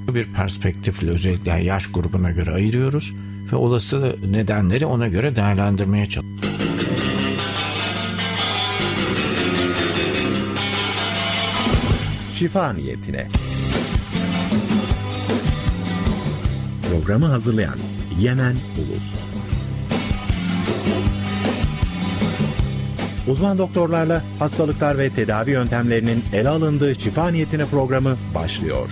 bir perspektifle özellikle yaş grubuna göre ayırıyoruz ve olası nedenleri ona göre değerlendirmeye çalışıyoruz. Şifa niyetine. Programı hazırlayan Yemen Ulus. Uzman doktorlarla hastalıklar ve tedavi yöntemlerinin ele alındığı şifa niyetine programı başlıyor.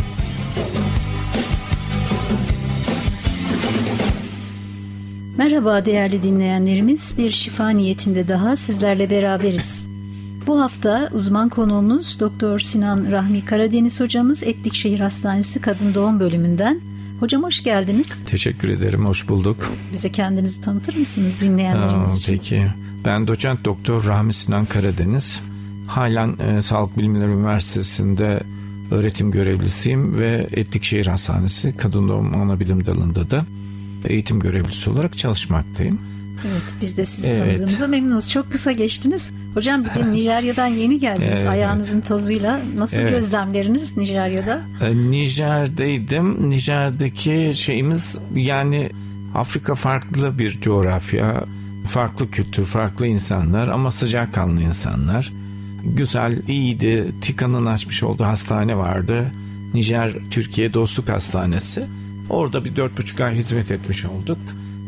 Merhaba değerli dinleyenlerimiz, bir şifa niyetinde daha sizlerle beraberiz. Bu hafta uzman konuğumuz Doktor Sinan Rahmi Karadeniz hocamız, Etlikşehir Hastanesi Kadın Doğum Bölümünden. Hocam hoş geldiniz. Teşekkür ederim, hoş bulduk. Bize kendinizi tanıtır mısınız dinleyenlerimiz için? Peki, ben doçent doktor Rahmi Sinan Karadeniz. Halen Sağlık Bilimleri Üniversitesi'nde öğretim görevlisiyim ve Etlikşehir Hastanesi Kadın Doğum Anabilim Dalı'nda da eğitim görevlisi olarak çalışmaktayım. Evet, biz de sizi tanıdığımıza memnunuz. Çok kısa geçtiniz. Hocam bir de Nijerya'dan yeni geldiniz. Evet, ayağınızın tozuyla. Nasıl gözlemleriniz Nijerya'da? Nijer'deydim. Nijer'deki şeyimiz, yani Afrika farklı bir coğrafya, farklı kültür, farklı insanlar ama sıcakkanlı insanlar. Güzel, iyiydi. TİKA'nın açmış olduğu hastane vardı. Nijer Türkiye Dostluk Hastanesi. Orada bir 4,5 ay hizmet etmiş olduk.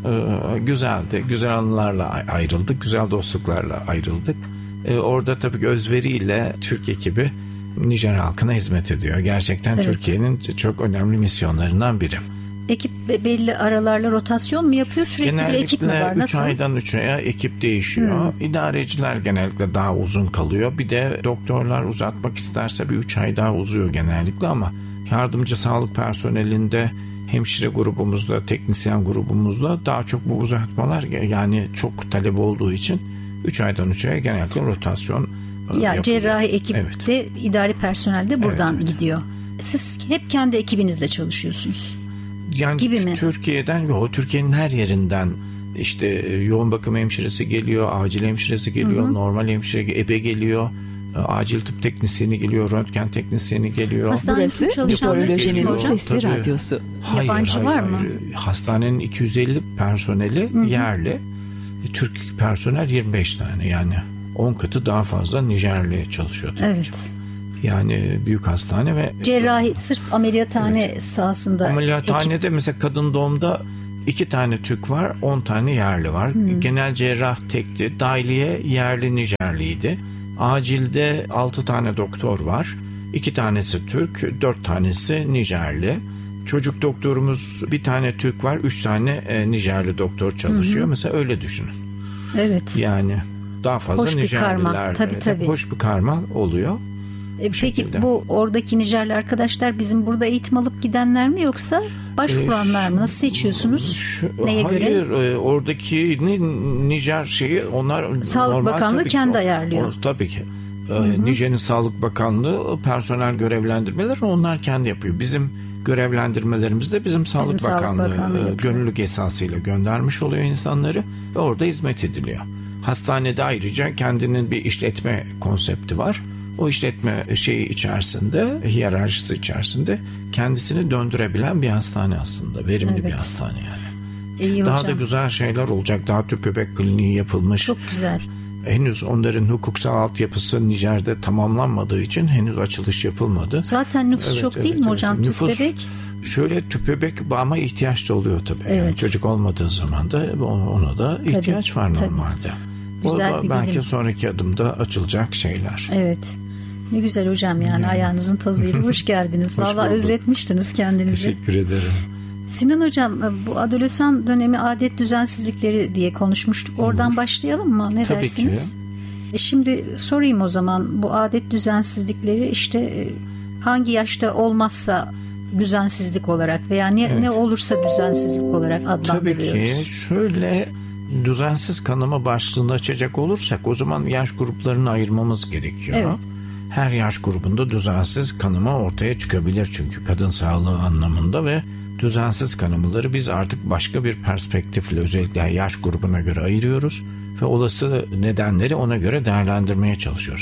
Güzeldi. Güzel anılarla ayrıldık. Güzel dostluklarla ayrıldık. Orada tabii özveriyle Türk ekibi Nijer halkına hizmet ediyor. Gerçekten Türkiye'nin çok önemli misyonlarından biri. Ekip belli aralarla rotasyon mu yapıyor? Sürekli bir ekip mi var? Genellikle 3 Nasıl? aydan 3 aya ekip değişiyor. İdareciler genellikle daha uzun kalıyor. Bir de doktorlar uzatmak isterse bir 3 ay daha uzuyor genellikle ama yardımcı sağlık personelinde, hemşire grubumuzda, teknisyen grubumuzda daha çok bu uzatmalar, yani çok talep olduğu için 3 aydan 3 aya genellikle rotasyon yapılıyor. Cerrahi ekipte, idari personel de buradan gidiyor. Siz hep kendi ekibinizle çalışıyorsunuz. Yani gibi mi? Türkiye'nin her yerinden işte yoğun bakım hemşiresi geliyor, acil hemşiresi geliyor, normal hemşire, ebe geliyor, acil tıp teknisyeni geliyor, röntgen teknisyeni geliyor. Burası Meteorolojinin Sesli Radyosu. Yabancı var mı? Hastanenin 250 personeli yerli. Türk personel 25 tane, yani 10 katı daha fazla Nijerli çalışıyor tabii. Evet. Yani büyük hastane ve cerrahi, sırf ameliyathane sahasında. Ameliyathanede mesela kadın doğumda 2 tane Türk var, 10 tane yerli var. Genel cerrah tekti. Dahiliye yerli Nijerliydi. Acilde 6 tane doktor var. 2 tanesi Türk, 4 tanesi Nijerli. Çocuk doktorumuz 1 tane Türk var, 3 tane Nijerli doktor çalışıyor. Mesela öyle düşünün. Evet. Yani daha fazla hoş Nijerliler. Tabii. Hoş bir karma oluyor. Peki bu oradaki Nijerli arkadaşlar bizim burada eğitim alıp gidenler mi, yoksa başvuranlar mı? Nasıl seçiyorsunuz? Neye göre? Hayır, oradaki Nijer şeyi onlar Sağlık normal, Bakanlığı kendi ayarlıyor. Tabii ki. Nijer'in Sağlık Bakanlığı personel görevlendirmeleri onlar kendi yapıyor. Bizim görevlendirmelerimiz de bizim Sağlık Bakanlığı gönüllülük esasıyla göndermiş oluyor insanları ve orada hizmet ediliyor. Hastanede ayrıca kendinin bir işletme konsepti var. O işletme şeyi içerisinde, hiyerarşisi içerisinde kendisini döndürebilen bir hastane aslında. Verimli bir hastane yani. İyi daha hocam. da güzel şeyler olacak. Daha tüp bebek kliniği yapılmış. Çok güzel. Henüz onların hukuksal altyapısı Nijer'de tamamlanmadığı için henüz açılış yapılmadı. Zaten nüfus çok değil mi hocam? Nüfus, tüp bebek? Şöyle tüp bebek ama ihtiyaç da oluyor tabii. Yani çocuk olmadığı zaman da ona da ihtiyaç var normalde. Güzel o da belki sonraki adımda açılacak şeyler. Evet. Ne güzel hocam, yani ayağınızın tozuyla hoş geldiniz. Vallahi özletmiştiniz kendinizi. Teşekkür ederim. Sinan hocam, bu adolesan dönemi adet düzensizlikleri diye konuşmuştuk. Oradan başlayalım mı? Ne tabii dersiniz? Ki. Şimdi sorayım o zaman, bu adet düzensizlikleri işte hangi yaşta olmazsa düzensizlik olarak veya ne olursa düzensizlik olarak adlandırıyoruz. Tabii ki şöyle, düzensiz kanama başlığını açacak olursak o zaman yaş gruplarını ayırmamız gerekiyor. Evet. Her yaş grubunda düzensiz kanama ortaya çıkabilir çünkü kadın sağlığı anlamında ve düzensiz kanamaları biz artık başka bir perspektifle özellikle yaş grubuna göre ayırıyoruz ve olası nedenleri ona göre değerlendirmeye çalışıyoruz.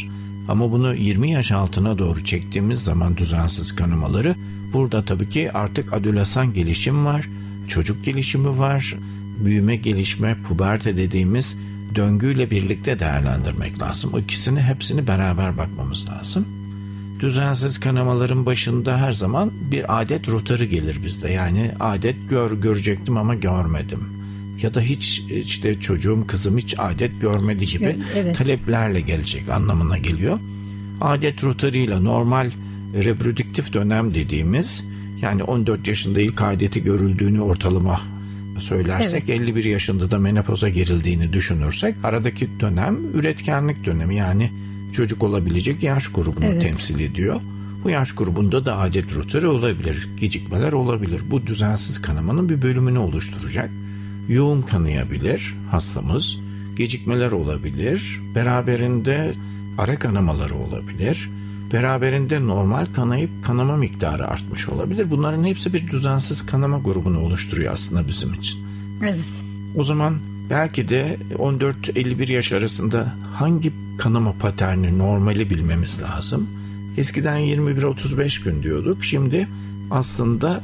Ama bunu 20 yaş altına doğru çektiğimiz zaman düzensiz kanamaları, burada tabii ki artık adolesan gelişim var, çocuk gelişimi var, büyüme, gelişme, puberte dediğimiz döngüyle birlikte değerlendirmek lazım. O ikisini, hepsini beraber bakmamız lazım. Düzensiz kanamaların başında her zaman bir adet rotarı gelir bizde. Yani adet görecektim ama görmedim. Ya da hiç işte çocuğum, kızım hiç adet görmedi gibi taleplerle gelecek anlamına geliyor. Adet rotarıyla normal reprodüktif dönem dediğimiz, yani 14 yaşında ilk adeti görüldüğünü ortalama söylersek, 51 yaşında da menopoza girildiğini düşünürsek, aradaki dönem üretkenlik dönemi, yani çocuk olabilecek yaş grubunu temsil ediyor. Bu yaş grubunda da adet rotarı olabilir, gecikmeler olabilir. Bu düzensiz kanamanın bir bölümünü oluşturacak. Yoğun kanayabilir hastamız, gecikmeler olabilir, beraberinde ara kanamaları olabilir, beraberinde normal kanayıp kanama miktarı artmış olabilir. Bunların hepsi bir düzensiz kanama grubunu oluşturuyor aslında bizim için. Evet. O zaman belki de 14-51 yaş arasında hangi kanama paterni normali bilmemiz lazım. Eskiden 21-35 gün diyorduk. Şimdi aslında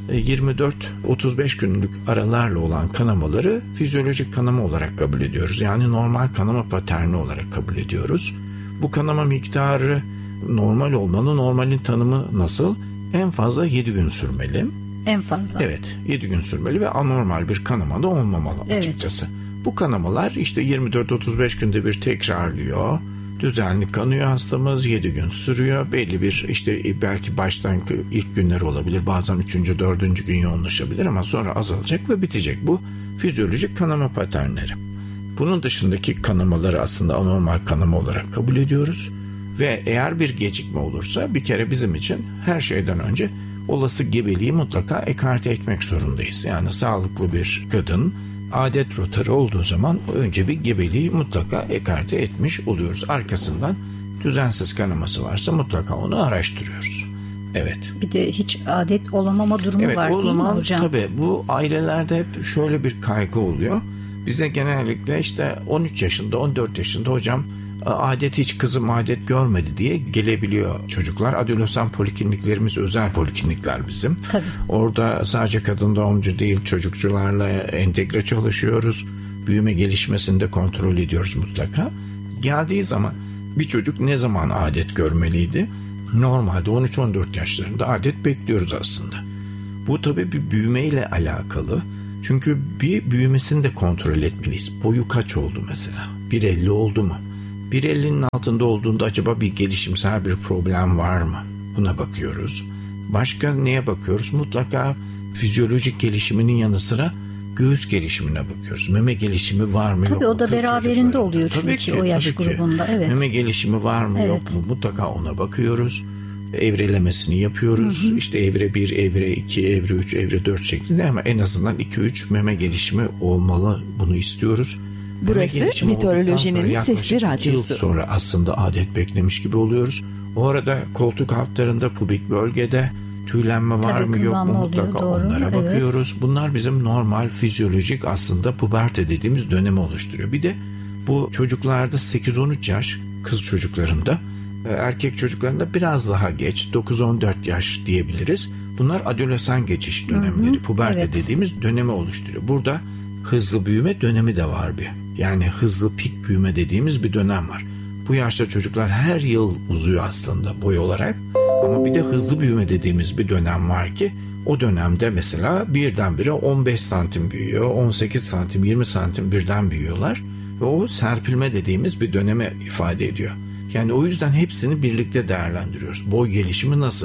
24-35 günlük aralarla olan kanamaları fizyolojik kanama olarak kabul ediyoruz. Yani normal kanama paterni olarak kabul ediyoruz. Bu kanama miktarı normal olmalı. Normalin tanımı nasıl? En fazla 7 gün sürmeli. En fazla. Evet, 7 gün sürmeli ve anormal bir kanama da olmamalı açıkçası. Bu kanamalar işte 24-35 günde bir tekrarlıyor. Düzenli kanıyor hastamız, 7 gün sürüyor. Belli bir işte belki baştan ilk günler olabilir. Bazen 3. 4. gün yoğunlaşabilir ama sonra azalacak ve bitecek. Bu fizyolojik kanama paternleri. Bunun dışındaki kanamaları aslında anormal kanama olarak kabul ediyoruz. Ve eğer bir gecikme olursa bir kere bizim için her şeyden önce olası gebeliği mutlaka ekarte etmek zorundayız. Yani sağlıklı bir kadın adet rotarı olduğu zaman önce bir gebeliği mutlaka ekarte etmiş oluyoruz. Arkasından düzensiz kanaması varsa mutlaka onu araştırıyoruz. Evet. Bir de hiç adet olamama durumu var değil mi hocam? O zaman tabii bu ailelerde hep şöyle bir kaygı oluyor. Bize genellikle işte 13 yaşında, 14 yaşında hocam adet, hiç kızım adet görmedi diye gelebiliyor çocuklar. Adolesan polikliniklerimiz özel poliklinikler bizim. Tabii. Orada sadece kadın doğumcu değil, çocukçularla entegre çalışıyoruz. Büyüme gelişmesini de kontrol ediyoruz mutlaka. Geldiği zaman bir çocuk ne zaman adet görmeliydi? Normalde 13-14 yaşlarında adet bekliyoruz aslında. Bu tabii bir büyümeyle alakalı. Çünkü bir büyümesini de kontrol etmeliyiz. Boyu kaç oldu mesela? 1.50 oldu mu? 1.50'nin altında olduğunda acaba bir gelişimsel bir problem var mı? Buna bakıyoruz. Başka neye bakıyoruz? Mutlaka fizyolojik gelişiminin yanı sıra göğüs gelişimine bakıyoruz. Meme gelişimi var mı, yok mu? Tabii o da beraberinde oluyor çünkü o yaş grubunda. Evet. Meme gelişimi var mı, yok mu? Mutlaka ona bakıyoruz. Evrelemesini yapıyoruz. İşte evre 1, evre 2, evre 3, evre 4 şeklinde, ama en azından 2-3 meme gelişimi olmalı. Bunu istiyoruz. Burası Meteorolojinin Sesli Radyosu. 2 yıl sonra aslında adet beklemiş gibi oluyoruz. O arada koltuk altlarında, pubik bölgede tüylenme var mı yok mu mutlaka onlara bakıyoruz. Bunlar bizim normal fizyolojik aslında puberte dediğimiz dönemi oluşturuyor. Bir de bu çocuklarda 8-13 yaş, kız çocuklarında, erkek çocuklarında biraz daha geç, 9-14 yaş diyebiliriz. Bunlar adolesan geçiş dönemleri, puberte dediğimiz dönemi oluşturuyor. Burada hızlı büyüme dönemi de var bir. Yani hızlı pik büyüme dediğimiz bir dönem var. Bu yaşta çocuklar her yıl uzuyor aslında boy olarak. Ama bir de hızlı büyüme dediğimiz bir dönem var ki o dönemde mesela birdenbire 15 santim büyüyor, 18 santim, 20 santim birden büyüyorlar. Ve o serpilme dediğimiz bir döneme ifade ediyor. Yani o yüzden hepsini birlikte değerlendiriyoruz. Boy gelişimi nasıl?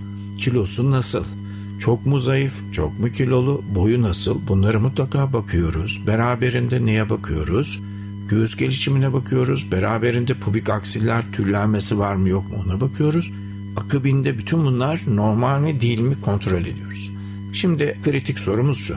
Kilosu nasıl? Çok mu zayıf, çok mu kilolu, boyu nasıl? Bunları mutlaka bakıyoruz. Beraberinde neye bakıyoruz? Göğüs gelişimine bakıyoruz. Beraberinde pubik aksiller tüllenmesi var mı yok mu ona bakıyoruz. Akabinde bütün bunlar normal mi değil mi kontrol ediyoruz. Şimdi kritik sorumuz şu.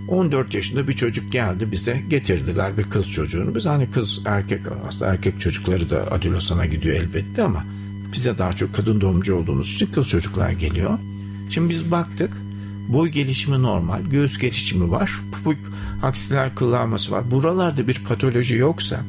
14 yaşında bir çocuk geldi, bize getirdiler bir kız çocuğunu. Biz hani kız erkek, aslında erkek çocukları da adolesana gidiyor elbette, ama bize daha çok kadın doğumcu olduğumuz için kız çocuklar geliyor. Şimdi biz baktık, boy gelişimi normal, göğüs gelişimi var, pubik aksiler kıllanması var. Buralarda bir patoloji yoksa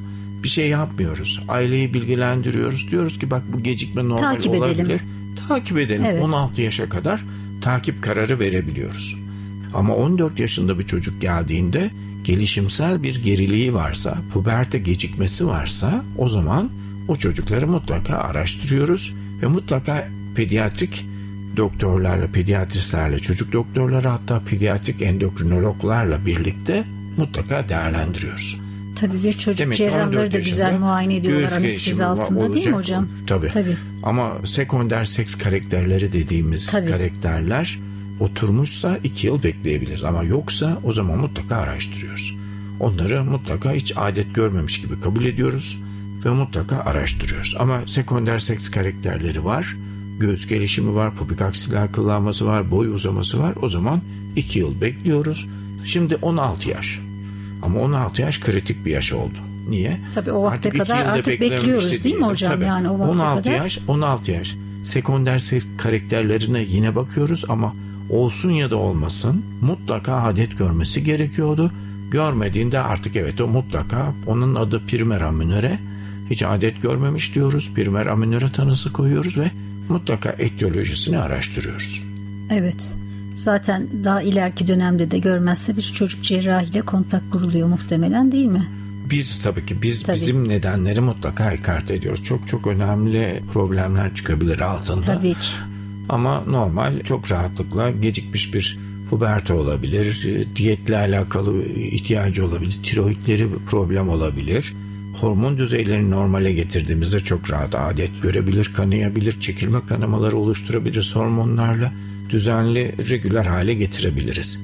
bir şey yapmıyoruz. Aileyi bilgilendiriyoruz. Diyoruz ki bak bu gecikme normal olabilir. Takip edelim. Evet. 16 yaşa kadar takip kararı verebiliyoruz. Ama 14 yaşında bir çocuk geldiğinde gelişimsel bir geriliği varsa, puberte gecikmesi varsa o zaman o çocukları mutlaka araştırıyoruz ve mutlaka pediatrik doktorlarla, pediatristlerle, çocuk doktorları, hatta pediatrik endokrinologlarla birlikte mutlaka değerlendiriyoruz. Tabii bir çocuk cerrahları da güzel muayene ediyorlar anestezi altında değil mi hocam? Tabii. Ama sekonder seks karakterleri dediğimiz karakterler oturmuşsa 2 yıl bekleyebiliriz. Ama yoksa o zaman mutlaka araştırıyoruz. Onları mutlaka hiç adet görmemiş gibi kabul ediyoruz ve mutlaka araştırıyoruz. Ama sekonder seks karakterleri var. Göğüs gelişimi var, pubik aksiler kıllanması var, boy uzaması var. O zaman 2 yıl bekliyoruz. Şimdi 16 yaş. Ama 16 yaş kritik bir yaş oldu. Niye? Tabii o vakte kadar artık bekliyoruz değil mi hocam? Tabii. Yani o vakte 16 yaş. Sekonder seks karakterlerine yine bakıyoruz ama olsun ya da olmasın mutlaka adet görmesi gerekiyordu. Görmediğinde artık evet o mutlaka, onun adı primer aminöre. Hiç adet görmemiş diyoruz. Primer aminöre tanısı koyuyoruz ve mutlaka etiyolojisini araştırıyoruz. Evet. Zaten daha ileriki dönemde de görmezse bir çocuk cerrahiyle kontak kuruluyor muhtemelen değil mi? Tabii. Bizim nedenleri mutlaka ekart ediyoruz. Çok önemli problemler çıkabilir altında. Tabii ki. Ama normal çok rahatlıkla gecikmiş bir puberte olabilir. Diyetle alakalı ihtiyacı olabilir. Tiroidleri problem olabilir. Hormon düzeylerini normale getirdiğimizde çok rahat adet görebilir, kanayabilir, çekilme kanamaları oluşturabiliriz hormonlarla. Düzenli, regüler hale getirebiliriz.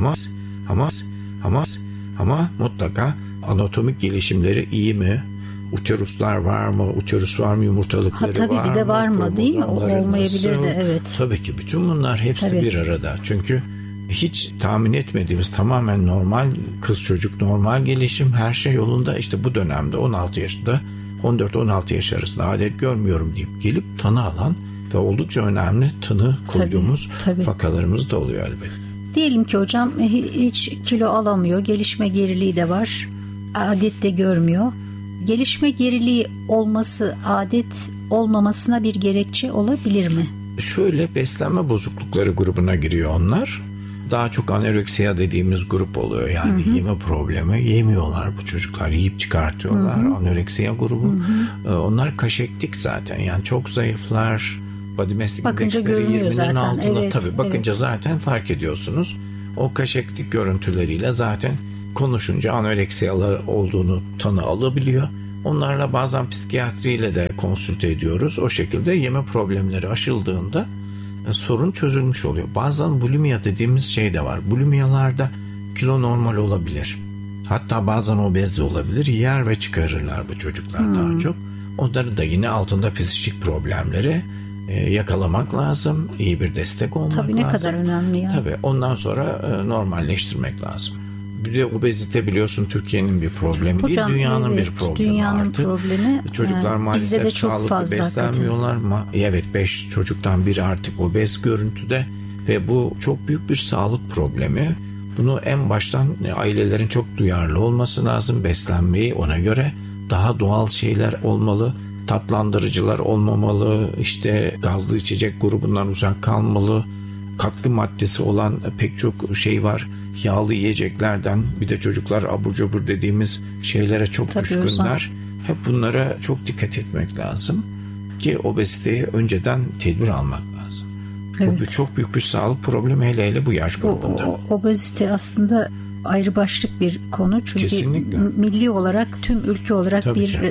Ama mutlaka anatomik gelişimleri iyi mi? Uteruslar var mı? Uterus var mı? Yumurtalıkları var mı? Tabii bir de var mı değil mi? O olmayabilir de evet. Tabii ki bütün bunlar hepsi bir arada. Çünkü hiç tahmin etmediğimiz tamamen normal kız çocuk, normal gelişim, her şey yolunda. İşte bu dönemde 16 yaşında 14-16 yaş arasında adet görmüyorum deyip gelip tanı alan ve oldukça önemli tanı koyduğumuz vakalarımız da oluyor elbette. Diyelim ki hocam hiç kilo alamıyor, gelişme geriliği de var, adet de görmüyor. Gelişme geriliği olması adet olmamasına bir gerekçe olabilir mi? Şöyle, beslenme bozuklukları grubuna giriyor onlar. Daha çok anoreksiya dediğimiz grup oluyor. Yani yeme problemi, yemiyorlar bu çocuklar, yiyip çıkartıyorlar. Anoreksiya grubu. Onlar kaşektik zaten. Yani çok zayıflar. Body mass indeksleri 20'nin altında. Evet, tabii bakınca zaten fark ediyorsunuz. O kaşektik görüntüleriyle zaten konuşunca anoreksiyalı olduğunu tanı alabiliyor. Onlarla bazen psikiyatriyle de konsülte ediyoruz. O şekilde yeme problemleri aşıldığında sorun çözülmüş oluyor. Bazen bulimia dediğimiz şey de var. Bulimiyalarda kilo normal olabilir. Hatta bazen obez olabilir. Yer ve çıkarırlar bu çocuklar daha çok. Onları da yine altında psikik problemleri yakalamak lazım. İyi bir destek olmak lazım. Tabii ne kadar önemli ya. Tabii ondan sonra normalleştirmek lazım. Bir de obezite biliyorsun Türkiye'nin bir problemi değil, dünyanın bir problemi artık. Problemi, çocuklar maalesef sağlıklı beslenmiyorlar. Evet, 5 çocuktan biri artık obez görüntüde ve bu çok büyük bir sağlık problemi. Bunu en baştan ailelerin çok duyarlı olması lazım. Beslenmeyi ona göre daha doğal şeyler olmalı. Tatlandırıcılar olmamalı. İşte gazlı içecek grubundan uzak kalmalı. Katkı maddesi olan pek çok şey var. Yağlı yiyeceklerden, bir de çocuklar abur cubur dediğimiz şeylere çok düşkünler. Hep bunlara çok dikkat etmek lazım ki obeziteye önceden tedbir almak lazım. Evet. Bu çok büyük bir sağlık problemi, hele bu yaş grubunda. Obezite aslında ayrı başlık bir konu. Çünkü kesinlikle milli olarak, tüm ülke olarak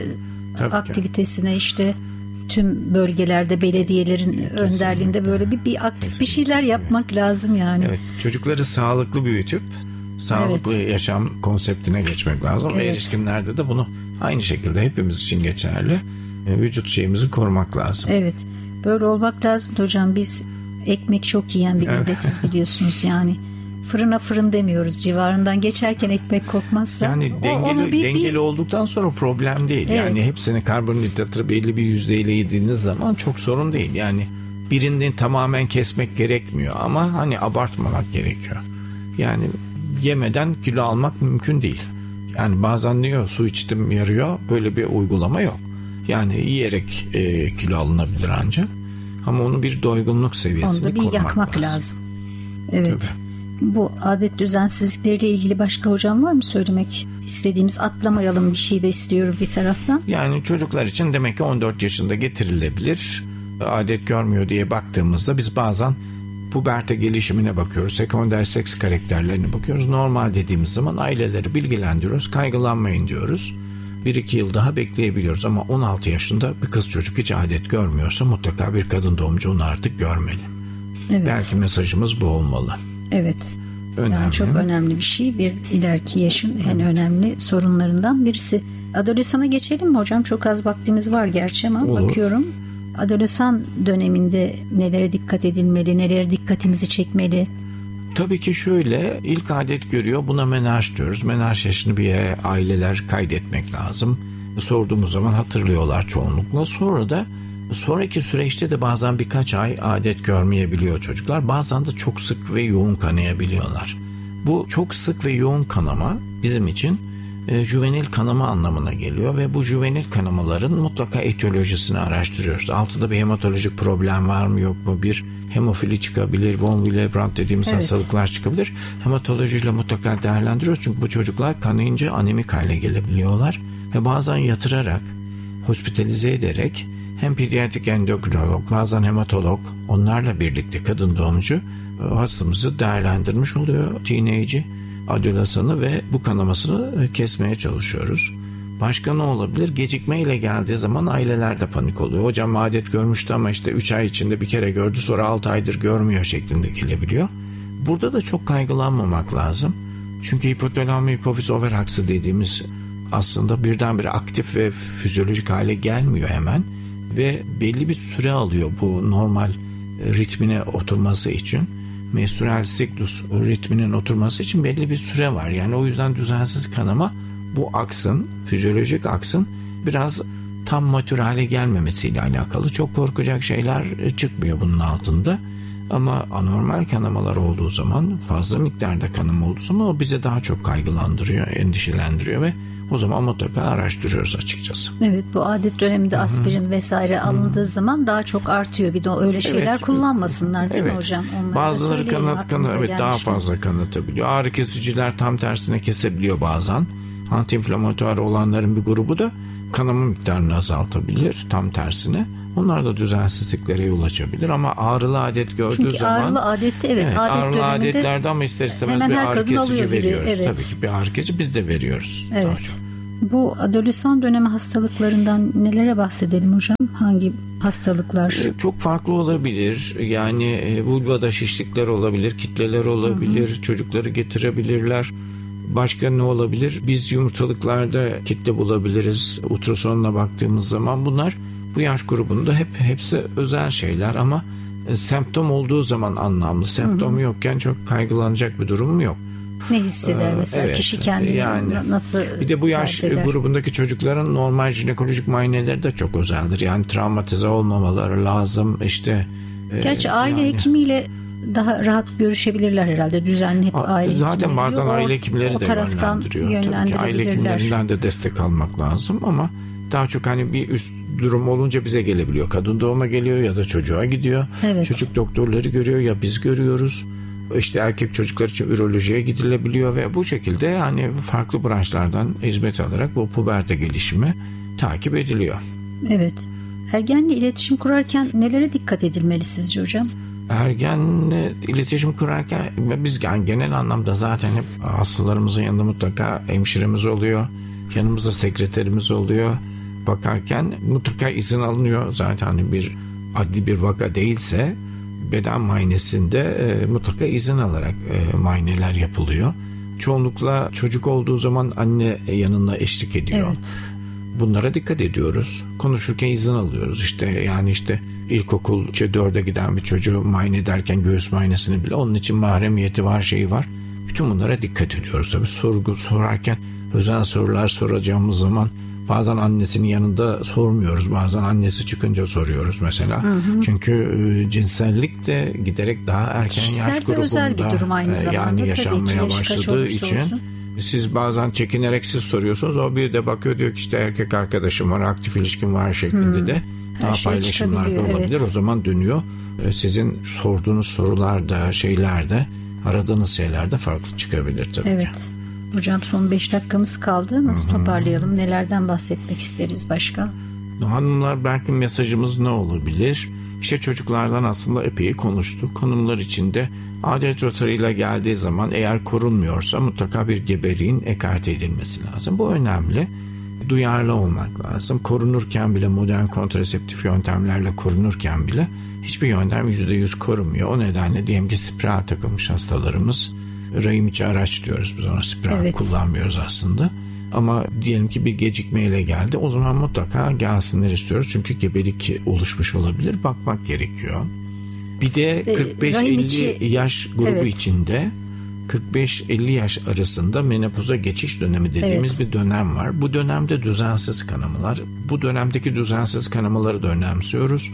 aktivitesine işte tüm bölgelerde belediyelerin önderliğinde böyle bir aktif bir şeyler yapmak lazım yani. Evet, çocukları sağlıklı büyütüp sağlıklı yaşam konseptine geçmek lazım. Ve erişkinlerde de bunu aynı şekilde hepimiz için geçerli. Vücut şeyimizi korumak lazım. Evet, böyle olmak lazım hocam. Biz ekmek çok yiyen bir milletiz biliyorsunuz yani. Fırına fırın demiyoruz, civarından geçerken ekmek kokmazsa. Yani dengeli olduktan sonra problem değil. Evet. Yani hepsini karbonhidratı belli bir yüzdeyle yediğiniz zaman çok sorun değil. Yani birinden tamamen kesmek gerekmiyor ama hani abartmamak gerekiyor. Yani yemeden kilo almak mümkün değil. Yani bazen diyor su içtim yarıyor, böyle bir uygulama yok. Yani yiyerek kilo alınabilir ancak. Ama onu bir doygunluk seviyesine korumak lazım. Onu da bir yakmak lazım. Evet. Tabii. Bu adet düzensizlikleriyle ilgili başka hocam var mı söylemek istediğimiz? Atlamayalım bir şey de istiyorum bir taraftan. Yani çocuklar için demek ki 14 yaşında getirilebilir. Adet görmüyor diye baktığımızda biz bazen puberte gelişimine bakıyoruz. Sekonder seks karakterlerine bakıyoruz. Normal dediğimiz zaman aileleri bilgilendiriyoruz. Kaygılanmayın diyoruz. 1-2 yıl daha bekleyebiliyoruz ama 16 yaşında bir kız çocuk hiç adet görmüyorsa mutlaka bir kadın doğumcu onu artık görmeli. Evet. Belki mesajımız bu olmalı. Evet. Önemli. Yani çok önemli bir şey. Bir ileriki yaşın en önemli sorunlarından birisi. Adolesana geçelim mi hocam? Çok az vaktimiz var gerçi ama olur. Bakıyorum. Adolesan döneminde nelere dikkat edilmeli, nelere dikkatimizi çekmeli? Tabii ki şöyle, ilk adet görüyor, buna menarş diyoruz. Menarş yaşını bir yere aileler kaydetmek lazım. Sorduğumuz zaman hatırlıyorlar çoğunlukla. Sonra da sonraki süreçte de bazen birkaç ay adet görmeyebiliyor çocuklar. Bazen de çok sık ve yoğun kanayabiliyorlar. Bu çok sık ve yoğun kanama bizim için juvenil kanama anlamına geliyor ve bu juvenil kanamaların mutlaka etiyolojisini araştırıyoruz. Altında bir hematolojik problem var mı yok mu? Bir hemofili çıkabilir, von Willebrand dediğimiz hastalıklar çıkabilir. Hematolojiyle mutlaka değerlendiriyoruz çünkü bu çocuklar kanayınca anemik hale gelebiliyorlar ve bazen yatırarak, hospitalize ederek hem pediatrik endokrinolog, bazen hematolog, onlarla birlikte kadın doğumcu hastamızı değerlendirmiş oluyor. Teenage'i, adolesanı ve bu kanamasını kesmeye çalışıyoruz. Başka ne olabilir? Gecikmeyle geldiği zaman aileler de panik oluyor. Hocam adet görmüştü ama işte 3 ay içinde bir kere gördü, sonra 6 aydır görmüyor şeklinde gelebiliyor. Burada da çok kaygılanmamak lazım. Çünkü hipotalamo hipofiz over aksı dediğimiz aslında birdenbire aktif ve fizyolojik hale gelmiyor hemen. Ve belli bir süre alıyor bu normal ritmine oturması için. Menstrüel siklus ritminin oturması için belli bir süre var. Yani o yüzden düzensiz kanama bu aksın, fizyolojik aksın biraz tam matür hale gelmemesiyle alakalı. Çok korkacak şeyler çıkmıyor bunun altında. Ama anormal kanamalar olduğu zaman, fazla miktarda kanama olduğu zaman o bize daha çok kaygılandırıyor, endişelendiriyor ve o zaman mutlaka araştırıyoruz açıkçası. Evet, bu adet döneminde aspirin vesaire alındığı zaman daha çok artıyor. Bir de öyle şeyler kullanmasınlar değil mi hocam? Onları bazıları daha fazla kanatabiliyor. Ağrı kesiciler tam tersine kesebiliyor bazen. Antiinflamatuar olanların bir grubu da kanama miktarını azaltabilir tam tersine. Onlar da düzensizliklere yol açabilir ama ağrılı adet gördüğü çünkü zaman... ağrılı adette ağrılı adetlerde ama ister istemez bir ağrı kesici veriyoruz. Evet. Tabii ki bir ağrı kesici biz de veriyoruz. Evet. Bu adolesan dönemi hastalıklarından nelere bahsedelim hocam? Hangi hastalıklar? Çok farklı olabilir. Yani vulvada şişlikler olabilir, kitleler olabilir, çocukları getirebilirler. Başka ne olabilir? Biz yumurtalıklarda kitle bulabiliriz. Ultrasonla baktığımız zaman bunlar bu yaş grubunda hepsi özel şeyler ama semptom olduğu zaman anlamlı. Semptom yokken çok kaygılanacak bir durum yok. Ne hisseder mesela kişi kendini nasıl bir de bu yaş grubundaki çocukların normal jinekolojik muayeneleri de çok özeldir. Yani travmatize olmamaları lazım. Gerçi aile hekimiyle daha rahat görüşebilirler herhalde. Düzenli hep aile zaten bazen aile hekimleri de yönlendiriyor. Tabii ki aile hekimlerinden de destek almak lazım ama daha çok hani bir üst durum olunca bize gelebiliyor. Kadın doğuma geliyor ya da çocuğa gidiyor. Evet. Çocuk doktorları görüyor ya biz görüyoruz. Erkek çocuklar için ürolojiye gidilebiliyor ve bu şekilde hani farklı branşlardan hizmet alarak bu puberte gelişimi takip ediliyor. Evet. Ergenle iletişim kurarken nelere dikkat edilmeli sizce hocam? Ergenle iletişim kurarken biz genel anlamda zaten hep hastalarımızın yanında mutlaka hemşiremiz oluyor. Yanımızda sekreterimiz oluyor. Bakarken mutlaka izin alınıyor. Zaten bir adli bir vaka değilse beden muayenesinde mutlaka izin alarak muayeneler yapılıyor. Çoğunlukla çocuk olduğu zaman anne yanına eşlik ediyor. Evet. Bunlara dikkat ediyoruz. Konuşurken izin alıyoruz. İlkokul 4'e giden bir çocuğu muayene ederken göğüs muayenesini bile onun için mahremiyeti var, şeyi var. Bütün bunlara dikkat ediyoruz. Tabii sorarken özel sorular soracağımız zaman bazen annesinin yanında sormuyoruz. Bazen annesi çıkınca soruyoruz mesela. Çünkü cinsellik de giderek daha erken kişisel yaş grubunda özel bir durum aynı zamanda. yani yaşanmaya başladığı için Siz bazen çekinerek siz soruyorsunuz. O bir de bakıyor, diyor ki işte erkek arkadaşım var, aktif ilişkim var şeklinde de daha paylaşımlar da olabilir. Evet. O zaman dönüyor. Sizin sorduğunuz sorularda, şeylerde, aradığınız şeylerde farklı çıkabilir tabii. Evet. Hocam son 5 dakikamız kaldı. Nasıl toparlayalım? Nelerden bahsetmek isteriz başka? Hanımlar, belki mesajımız ne olabilir? İşte çocuklardan aslında epey konuştuk. Konular içinde adet rotarıyla geldiği zaman eğer korunmuyorsa mutlaka bir gebeliğin ekarte edilmesi lazım. Bu önemli. Duyarlı olmak lazım. Korunurken bile, modern kontraseptif yöntemlerle korunurken bile hiçbir yöntem %100 korumuyor. O nedenle diyelim ki spiral takılmış hastalarımız, rahim içi araç diyoruz biz ona, spiral kullanmıyoruz aslında. Ama diyelim ki bir gecikmeyle geldi, o zaman mutlaka gelsinler istiyoruz. Çünkü gebelik oluşmuş olabilir. Bakmak gerekiyor. Bir de 45-50 yaş grubu içinde 45-50 yaş arasında menopoza geçiş dönemi dediğimiz bir dönem var. Bu dönemde düzensiz kanamalar. Bu dönemdeki düzensiz kanamaları da önemsiyoruz.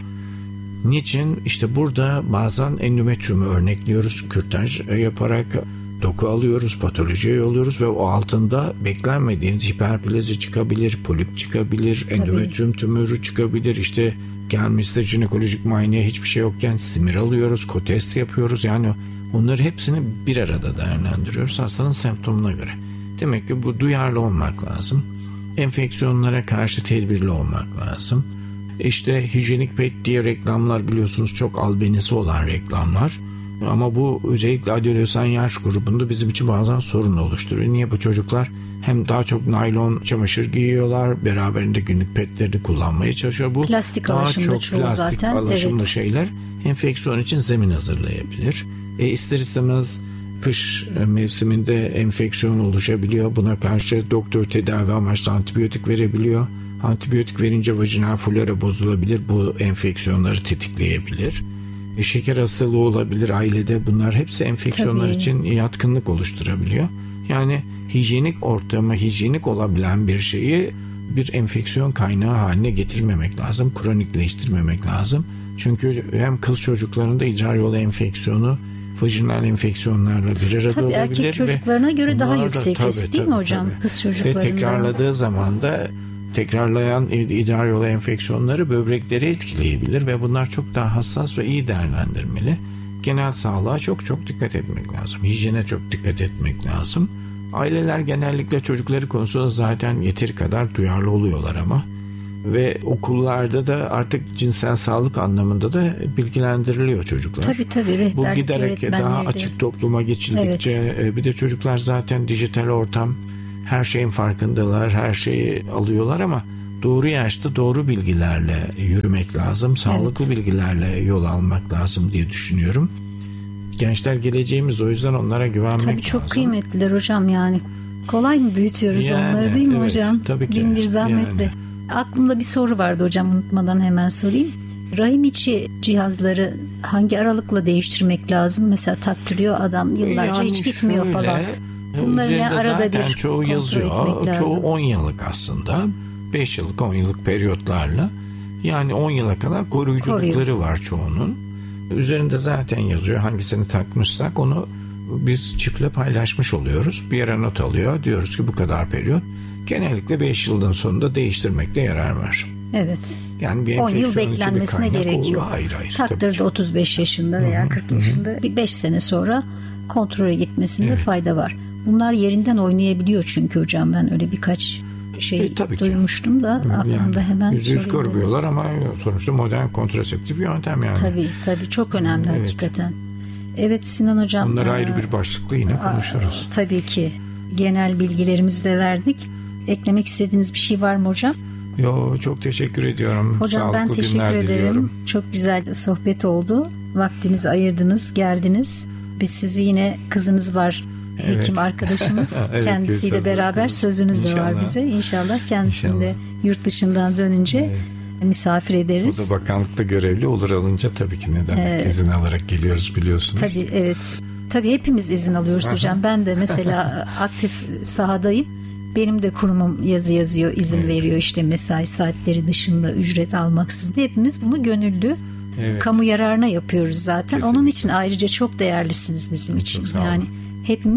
Niçin? İşte burada bazen endometriyumu örnekliyoruz. Kürtaj yaparak doku alıyoruz, patolojiye yolluyoruz ve o altında beklenmediğiniz hiperplazi çıkabilir, polip çıkabilir, endometriyum tümörü çıkabilir. İşte gelmişse jinekolojik muayeneye hiçbir şey yokken simir alıyoruz, kotest yapıyoruz. Yani onları hepsini bir arada değerlendiriyoruz hastanın semptomuna göre. Demek ki bu duyarlı olmak lazım. Enfeksiyonlara karşı tedbirli olmak lazım. İşte hijyenik pet diye reklamlar, biliyorsunuz çok albenisi olan reklamlar. Ama bu özellikle adolesan yaş grubunda bizim için bazen sorun oluşturuyor. Niye? Bu çocuklar hem daha çok naylon çamaşır giyiyorlar, beraberinde günlük petleri kullanmaya çalışıyor. Bu plastik daha alaşımlı çok plastik zaten. alaşımlı şeyler enfeksiyon için zemin hazırlayabilir. İster istemez kış mevsiminde enfeksiyon oluşabiliyor. Buna karşı doktor tedavi amaçlı antibiyotik verebiliyor. Antibiyotik verince vajinal flora bozulabilir. Bu enfeksiyonları tetikleyebilir. Şeker hastalığı olabilir ailede. Bunlar hepsi enfeksiyonlar için yatkınlık oluşturabiliyor. Yani hijyenik ortamı, hijyenik olabilen bir şeyi bir enfeksiyon kaynağı haline getirmemek lazım. Kronikleştirmemek lazım. Çünkü hem kız çocuklarında idrar yolu enfeksiyonu vajinal enfeksiyonlarla bir arada olabilir. Erkek çocuklarına göre daha yüksek risk değil mi hocam? Kız çocuklarında. Ve tekrarladığı zaman da tekrarlayan idrar yolu enfeksiyonları böbrekleri etkileyebilir ve bunlar çok daha hassas ve iyi değerlendirmeli. Genel sağlığa çok çok dikkat etmek lazım. Hijyene çok dikkat etmek lazım. Aileler genellikle çocukları konusunda zaten yeteri kadar duyarlı oluyorlar ama. Ve okullarda da artık cinsel sağlık anlamında da bilgilendiriliyor çocuklar. Tabii. Bu giderek daha açık topluma geçildikçe bir de çocuklar zaten dijital ortam, her şeyin farkındalar, her şeyi alıyorlar ama doğru yaşta doğru bilgilerle yürümek lazım. Sağlıklı bilgilerle yol almak lazım diye düşünüyorum. Gençler geleceğimiz, o yüzden onlara güvenmek lazım. Tabii çok kıymetliler hocam yani. Kolay mı büyütüyoruz onları değil mi hocam? Tabii ki. Bin bir zahmetle. Aklımda bir soru vardı hocam, unutmadan hemen sorayım. Rahim içi cihazları hangi aralıkla değiştirmek lazım? Mesela taktırıyor adam, yıllarca hiç gitmiyor falan. Bunların arada zaten bir çoğu yazıyor. Çoğu 10 yıllık aslında. 5 yıllık 10 yıllık periyotlarla. Yani 10 yıla kadar koruyuculukları var çoğunun. Üzerinde zaten yazıyor hangisini takmışsak onu biz çiftle paylaşmış oluyoruz. Bir yere not alıyor. Diyoruz ki bu kadar periyot. Genellikle 5 yıldan sonunda değiştirmekte yarar var. Evet. Yani bir 10 yıl beklenmesine gerek yok. Hayır. Taktırdı 35 yaşında veya 40 yaşında. Bir 5 sene sonra kontrole gitmesinde fayda var. Bunlar yerinden oynayabiliyor çünkü hocam, ben öyle birkaç şey duymuştum da aklımda hemen %100 korumuyorlar ama sonuçta modern kontraseptif yöntem yani. Tabii çok önemli hakikaten. Evet Sinan hocam. Bunları ayrı bir başlıkla yine konuşuruz. Tabii ki. Genel bilgilerimizi de verdik. Eklemek istediğiniz bir şey var mı hocam? Çok teşekkür ediyorum. Hocam sağlıklı ben teşekkür ederim. Diliyorum. Çok güzel sohbet oldu. Vaktinizi ayırdınız, geldiniz. Biz sizi yine, kızınız var, hekim arkadaşımız. Kendisiyle beraber sözünüz de var bize. İnşallah kendisini de yurt dışından dönünce misafir ederiz. O da bakanlıkta görevli olur, alınca tabii ki ne demek izin alarak geliyoruz biliyorsunuz. Tabii evet. Tabii hepimiz izin alıyoruz hocam. Ben de mesela aktif sahadayım. Benim de kurumum yazı yazıyor, izin veriyor işte mesai saatleri dışında ücret almaksızın. Hepimiz bunu gönüllü, kamu yararına yapıyoruz zaten. Kesinlikle. Onun için ayrıca çok değerlisiniz bizim için. Yani hepimiz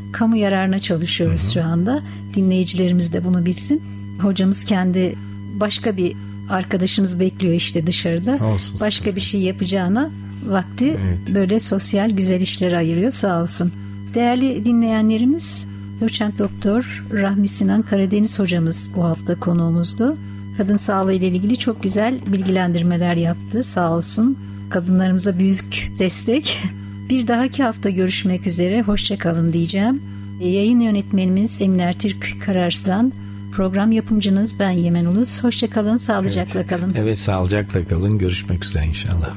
kamu yararına çalışıyoruz şu anda. Dinleyicilerimiz de bunu bilsin. Hocamız kendi başka bir arkadaşınız bekliyor işte dışarıda. Olsun, başka bir şey yapacağına vakti böyle sosyal güzel işlere ayırıyor, sağ olsun. Değerli dinleyenlerimiz, Doçent Doktor Rahmi Sinan Karadeniz hocamız bu hafta konuğumuzdu. Kadın sağlığı ile ilgili çok güzel bilgilendirmeler yaptı, sağ olsun. Kadınlarımıza büyük destek. Bir dahaki hafta görüşmek üzere, hoşça kalın diyeceğim. Yayın yönetmenimiz Emine Türk Kararslan, program yapımcınız ben Yemen Ulus. Hoşça kalın, sağlıcakla kalın. Evet, sağlıcakla kalın. Görüşmek üzere inşallah.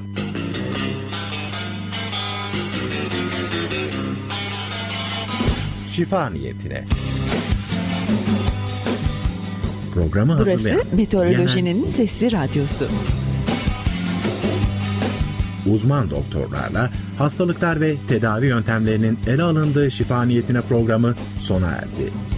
Şifa niyetine. Programı Burası hazırlayan Meteorolojinin Sesli Radyosu. Uzman doktorlarla hastalıklar ve tedavi yöntemlerinin ele alındığı şifa niyetine programı sona erdi.